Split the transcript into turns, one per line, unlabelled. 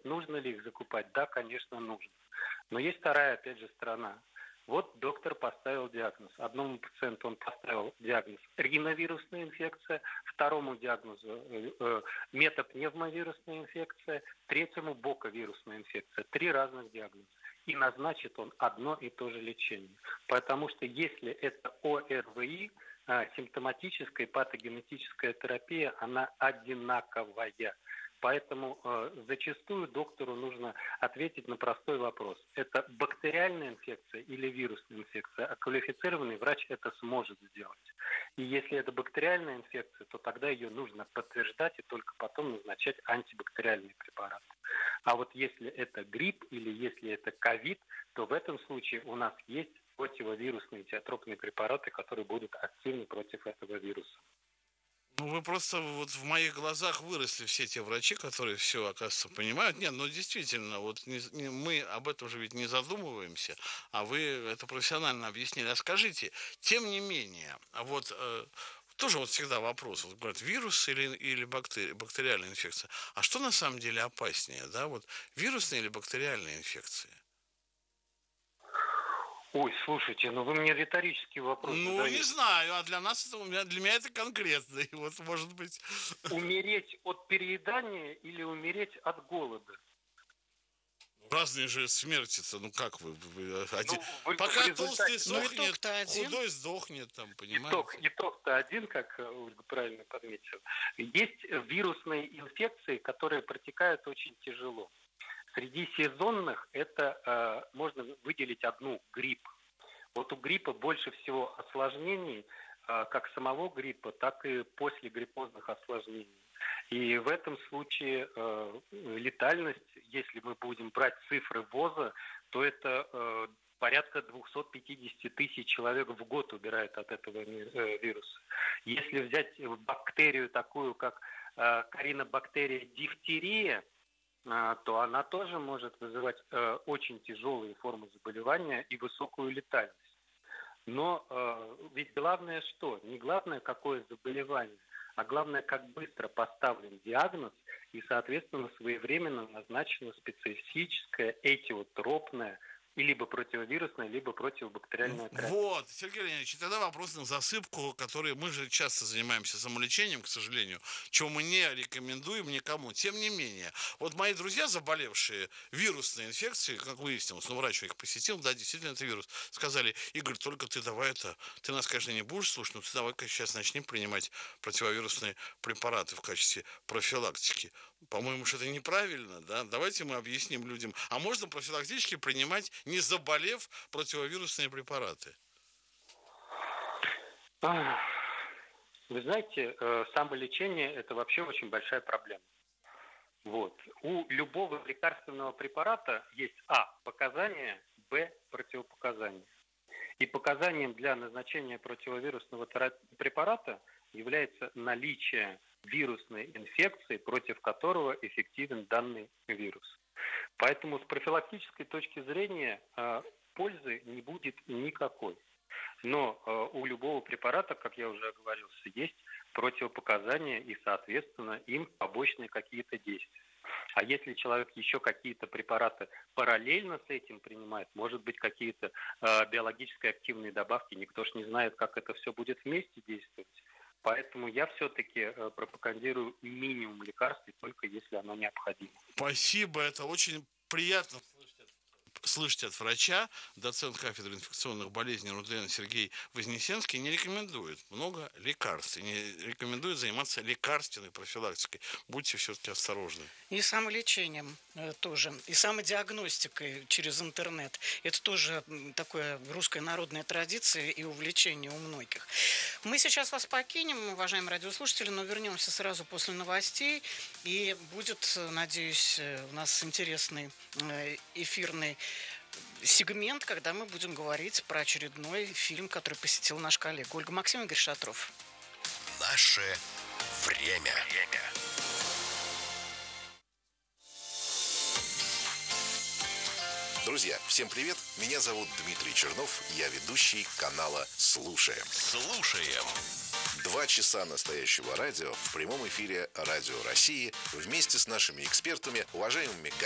нужно ли их закупать? Да, конечно, нужно. Но есть вторая, опять же, сторона. Вот доктор поставил диагноз. Одному пациенту он поставил диагноз риновирусная инфекция, второму диагнозу метапневмовирусная инфекция, третьему боковирусная инфекция. 3 разных диагноза. И назначит он одно и то же лечение. Потому что если это ОРВИ, симптоматическая и патогенетическая терапия, она одинаковая. Поэтому зачастую доктору нужно ответить на простой вопрос. Это бактериальная инфекция или вирусная инфекция? А квалифицированный врач это сможет сделать. И если это бактериальная инфекция, то тогда ее нужно подтверждать и только потом назначать антибактериальные препараты. А вот если это грипп или если это ковид, то в этом случае у нас есть противовирусные тиотропные препараты, которые будут активны против этого вируса.
Ну, вы просто вот в моих глазах выросли все те врачи, которые все, оказывается, понимают. Нет, ну действительно, вот мы об этом же ведь не задумываемся, а вы это профессионально объяснили. А скажите, тем не менее, вот тоже вот всегда вопрос, вот говорят, вирус или бактериальная инфекция. А что на самом деле опаснее, да, вот вирусная или бактериальная инфекция?
Ой, слушайте, ну вы мне риторический вопрос
Ну, не
задаете.
знаю, а для нас это, для меня это конкретно. И вот, может быть,
Умереть от переедания или умереть от голода?
разные же смерти-то, ну как вы один...
Ну, в
Пока толстый
результате,
Ну,
сохнет,
итог-то один.
худой сдохнет, там,
итог,
понимаете?
итог-то один, как Ольга правильно подметила. Есть вирусные инфекции, которые протекают очень тяжело. Среди сезонных это можно выделить одну грипп. Вот у гриппа больше всего осложнений, как самого гриппа, так и послегриппозных осложнений. И в этом случае летальность, если мы будем брать цифры ВОЗа, то это порядка 250 тысяч человек в год умирает от этого вируса. Если взять бактерию такую, как коринобактерия дифтерия, то она тоже может вызывать очень тяжелые формы заболевания и высокую летальность. Но ведь главное что? Не главное, какое заболевание, а главное, как быстро поставлен диагноз и, соответственно, своевременно назначена специфическая этиотропная и либо противовирусная, либо противобактериальная терапия.
Вот, Сергей Леонидович, и тогда вопрос на засыпку, который мы же часто занимаемся самолечением, к сожалению, чего мы не рекомендуем никому. Тем не менее, вот мои друзья, заболевшие вирусной инфекцией, как выяснилось, ну, врач их посетил, да, действительно, это вирус, сказали: Игорь, только ты давай это, ты нас, конечно, не будешь слушать, но ты давай-ка сейчас начни принимать противовирусные препараты в качестве профилактики. По-моему, что это неправильно, да? Давайте мы объясним людям. А можно профилактически принимать, не заболев, противовирусные препараты?
Вы знаете, самолечение – это вообще очень большая проблема. Вот. У любого лекарственного препарата есть показания, противопоказания. И показанием для назначения противовирусного препарата является наличие вирусной инфекции, против которого эффективен данный вирус. Поэтому с профилактической точки зрения пользы не будет никакой. Но у любого препарата, как я уже оговорился, есть противопоказания и, соответственно, им побочные какие-то действия. А если человек еще какие-то препараты параллельно с этим принимает, может быть, какие-то биологически активные добавки, никто ж не знает, как это все будет вместе действовать. Поэтому я все-таки пропагандирую минимум лекарств, только если оно необходимо.
Спасибо, это очень приятно слышать от врача. Доцент кафедры инфекционных болезней РУДН Сергей Вознесенский не рекомендует много лекарств, и не рекомендует заниматься лекарственной профилактикой. Будьте все-таки осторожны.
И самолечением тоже, и самодиагностикой через интернет. Это тоже такая русская народная традиция и увлечение у многих. Мы сейчас вас покинем, уважаемые радиослушатели, но вернемся сразу после новостей. И будет, надеюсь, у нас интересный эфирный сегмент, когда мы будем говорить про очередной фильм, который посетил наш коллега Ольга Максимовна, Игорь Шатров.
Наше время. Друзья, всем привет! Меня зовут Дмитрий Чернов, я ведущий канала «Слушаем». Слушаем. 2 часа настоящего радио в прямом эфире Радио России вместе с нашими экспертами, уважаемыми гостями.